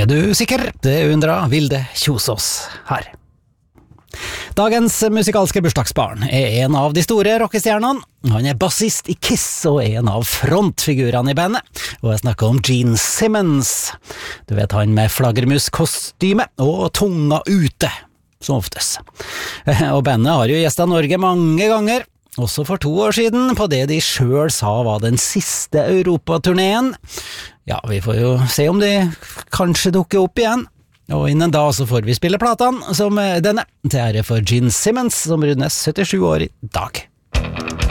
du sikker? Det undrer Vilde Kjosås her. Dagens musikalske bursdagsbarn en av de store rockestjernene. Han bassist i Kiss og en av frontfigurene i bandet. Og jeg snakker om Gene Simmons. Du vet han med flaggermuskostyme og tunga ute, som oftest. Og bandet har jo gjestet Norge mange ganger. Også for 2 år siden, på det de selv sa var den siste europaturneen. Ja, vi får jo se om de kanskje dukker opp igjen. Og innen da så får vi spille platene som denne, til ære for Gene Simmons, som rundes 77 år i dag.